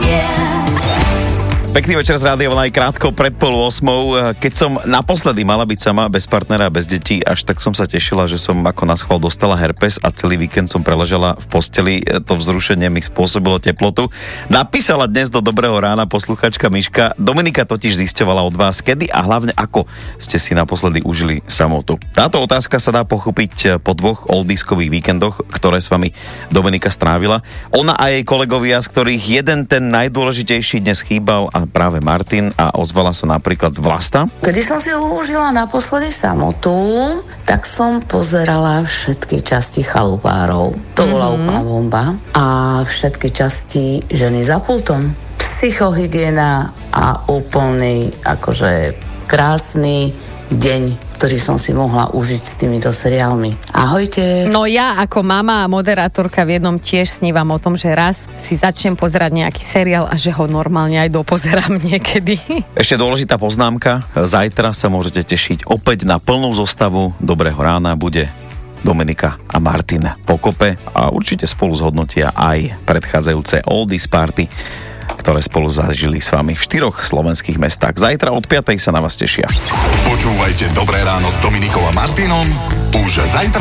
Pekný večer z rádia, aj krátko pred 7:30. Keď som naposledy mala byť sama, bez partnera a bez detí, až tak som sa tešila, že som ako na schvál dostala herpes a celý víkend som preležala v posteli. To vzrušenie mi spôsobilo teplotu. Napísala dnes do Dobrého rána posluchačka Miška. Dominika totiž zisťovala od vás, kedy a hlavne ako ste si naposledy užili samotu. Táto otázka sa dá pochopiť po 2 oldiskových víkendoch, ktoré s vami Dominika strávila. Ona a jej kolegovia, z ktorých jeden ten najdôležitejší dnes chýbal, a práve Martin, a ozvala sa napríklad Vlasta. Kedy som si užila naposledy samotu, tak som pozerala všetky časti Chalupárov. To bola úplná bomba. A všetky časti Ženy za pultom. Psychohygiena a úplný, akože krásny deň, ktorý som si mohla užiť s týmito seriálmi. Ahojte. No ja ako mama a moderátorka v jednom tiež snívam o tom, že raz si začnem pozerať nejaký seriál a že ho normálne aj dopozerám niekedy. Ešte dôležitá poznámka. Zajtra sa môžete tešiť opäť na plnú zostavu Dobrého rána. Bude Dominika a Martin pokope a určite spolu zhodnotia aj predchádzajúce Oldies Party, ktoré spolu zažili s vami v 4 slovenských mestách. Zajtra od 5:00 sa na vás tešia. Počúvajte Dobré ráno s Dominikou a Martinom už zajtra.